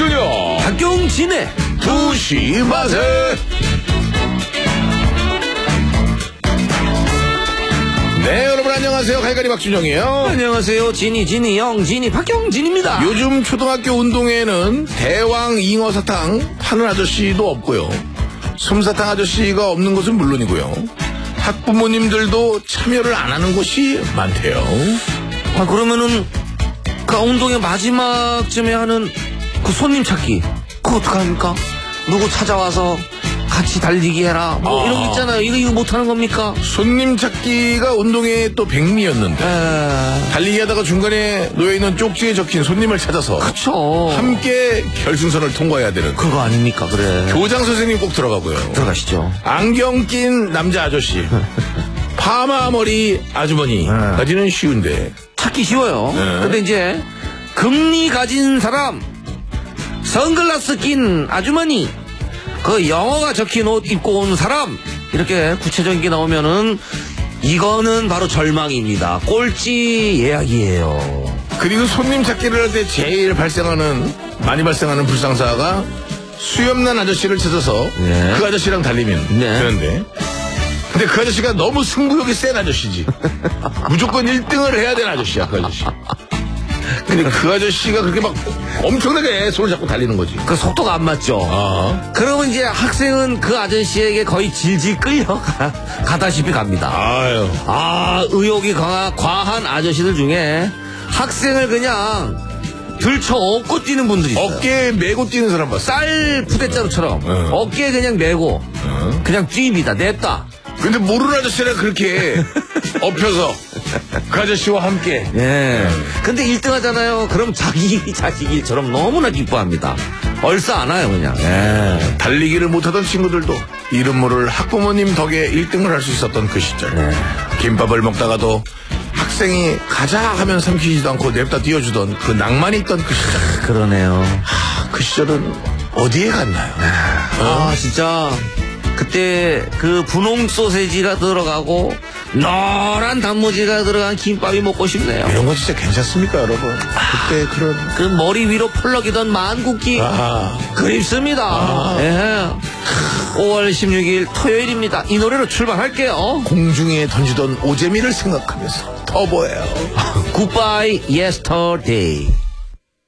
박준영 박경진의 2시 맛에. 네, 여러분 안녕하세요. 갈갈이 박준영이에요. 안녕하세요. 진이 영진이 박경진입니다. 요즘 초등학교 운동회에는 대왕 잉어 사탕 파는 아저씨도 없고요. 솜사탕 아저씨가 없는 것은 물론이고요. 학부모님들도 참여를 안 하는 곳이 많대요. 아, 그러면은 그 운동회 마지막쯤에 하는 그 손님 찾기 그거 어떡합니까? 누구 찾아와서 같이 달리기 해라 뭐 이런 거 있잖아요. 이거 못하는 겁니까? 손님 찾기가 운동회의 또 백미였는데 달리기 하다가 중간에 놓여있는 쪽지에 적힌 손님을 찾아서 그쵸. 함께 결승선을 통과해야 되는 그거 아닙니까? 그래. 교장 선생님 꼭 들어가고요. 들어가시죠. 안경 낀 남자 아저씨 파마 머리 아주머니까지는 쉬운데 찾기 쉬워요. 네. 근데 이제 금리 가진 사람, 선글라스 낀 아주머니, 그 영어가 적힌 옷 입고 온 사람, 이렇게 구체적인 게 나오면은 이거는 바로 절망입니다. 꼴찌 예약이에요. 그리고 손님 찾기를 할 때 제일 많이 발생하는 불상사가 수염난 아저씨를 찾아서 네. 그 아저씨랑 달리면 네. 되는데, 근데 그 아저씨가 너무 승부욕이 센 아저씨지. 무조건 1등을 해야 되는 아저씨야, 그 아저씨. 근데 그 아저씨가 그렇게 막 엄청나게 손을 잡고 달리는 거지. 그 속도가 안 맞죠. 그러면 이제 학생은 그 아저씨에게 거의 질질 끌려가다시피 갑니다. 아유. 의욕이 과한 아저씨들 중에 학생을 그냥 들쳐 업고 뛰는 분들이 있어요. 어깨에 메고 뛰는 사람 봤어. 쌀 부대자루처럼 어깨에 그냥 메고 그냥 뛰입니다. 냅다. 근데 모르는 아저씨랑 그렇게 엎혀서 그 아저씨와 함께. 예. 근데 1등 하잖아요. 그럼 자기 일처럼 너무나 기뻐합니다. 얼싸 안아요 그냥. 예. 달리기를 못하던 친구들도 이름 모를 학부모님 덕에 1등을 할 수 있었던 그 시절. 김밥을 먹다가도 학생이 가자 하면 삼키지도 않고 냅다 띄워주던 그 낭만이 있던 그 시절. 그러네요. 그 시절은 어디에 갔나요? 진짜 그때 그 분홍 소세지가 들어가고 노란 단무지가 들어간 김밥이 먹고 싶네요. 이런 거 진짜 괜찮습니까, 여러분? 그때 그런 그 머리 위로 펄럭이던 만국기 그립습니다. 예. 5월 16일 토요일입니다. 이 노래로 출발할게요. 공중에 던지던 오재미를 생각하면서 터보예요. Goodbye Yesterday.